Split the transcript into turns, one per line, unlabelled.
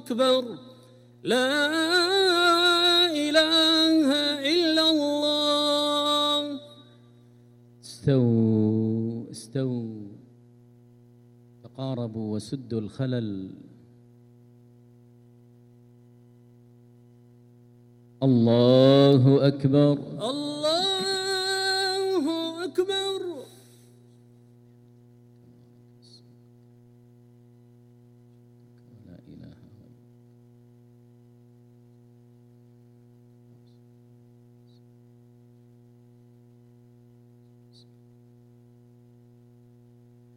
أكبر لا إله إلا الله.
استووا استووا، تقاربوا وسدوا الخلل. الله أكبر.